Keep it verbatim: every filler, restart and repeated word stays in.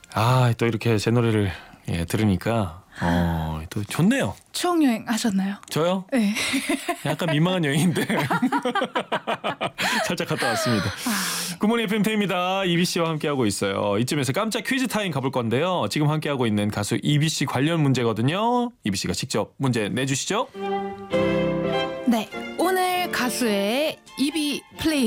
아, 또 이렇게 제 노래를 예, 들으니까 어, 또 좋네요. 추억 여행 하셨나요? 저요? 네. 약간 민망한 여행인데 살짝 갔다 왔습니다. 굿모닝 에프엠 태입니다. 이비 씨와 함께하고 있어요. 이쯤에서 깜짝 퀴즈 타임 가볼 건데요. 지금 함께하고 있는 가수 이비 씨 관련 문제거든요. 이비 씨가 직접 문제 내주시죠. 네, 오늘 가수의